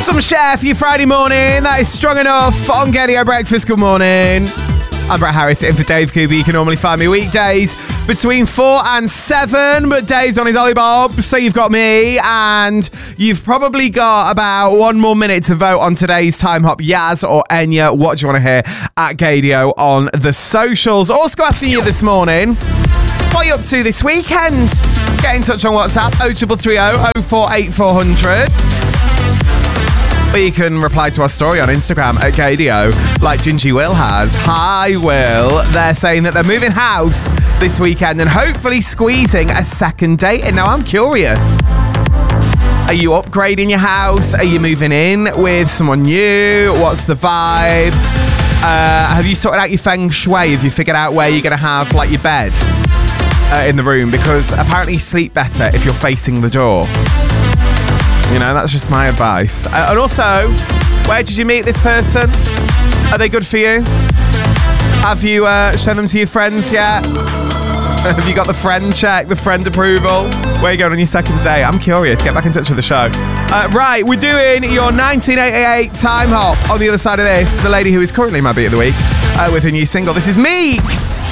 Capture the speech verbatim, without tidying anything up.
Some Cher for your Friday morning. That is strong enough on Gadio Breakfast. Good morning. I'm Brett Harris, in for Dave Cooper. You can normally find me weekdays between four and seven, but Dave's on his Ollie Bob, so you've got me, and you've probably got about one more minute to vote on today's Time Hop. Yaz or Enya, what do you want to hear at Gadio on the socials? Also asking you this morning, what are you up to this weekend? Get in touch on WhatsApp, oh three three oh, oh four eight four hundred. Or you can reply to our story on Instagram at Gadio, like Gingy Will has. Hi, Will. They're saying that they're moving house this weekend and hopefully squeezing a second date. And now I'm curious. Are you upgrading your house? Are you moving in with someone new? What's the vibe? Uh, have you sorted out your feng shui? Have you figured out where you're going to have like your bed uh, in the room? Because apparently you sleep better if you're facing the door. You know, that's just my advice. Uh, and also, where did you meet this person? Are they good for you? Have you uh, shown them to your friends yet? Have you got the friend check, the friend approval? Where are you going on your second day? I'm curious. Get back in touch with the show. Uh, right, we're doing your nineteen eighty-eight Time Hop. On the other side of this, the lady who is currently my beat of the week uh, with her new single. This is Meek.